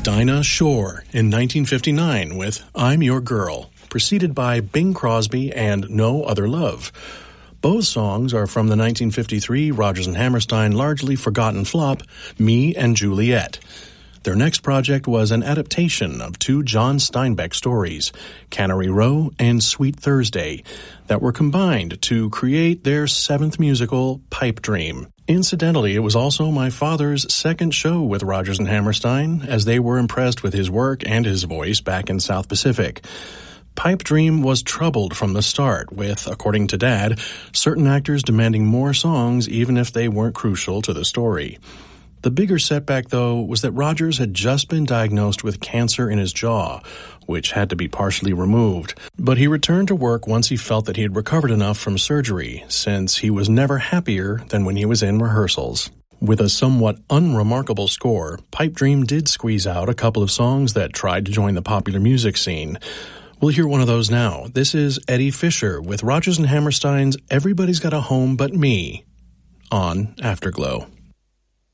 Dinah Shore in 1959 with I'm Your Girl, preceded by Bing Crosby and No Other Love. Both songs are from the 1953 Rodgers and Hammerstein largely forgotten flop, Me and Juliet. Their next project was an adaptation of two John Steinbeck stories, Cannery Row and Sweet Thursday, that were combined to create their seventh musical, Pipe Dream. Incidentally, it was also my father's second show with Rodgers and Hammerstein, as they were impressed with his work and his voice back in South Pacific. Pipe Dream was troubled from the start, with, according to Dad, certain actors demanding more songs even if they weren't crucial to the story. The bigger setback, though, was that Rodgers had just been diagnosed with cancer in his jaw, which had to be partially removed. But he returned to work once he felt that he had recovered enough from surgery, since he was never happier than when he was in rehearsals. With a somewhat unremarkable score, Pipe Dream did squeeze out a couple of songs that tried to join the popular music scene. We'll hear one of those now. This is Eddie Fisher with Rodgers and Hammerstein's Everybody's Got a Home But Me on Afterglow.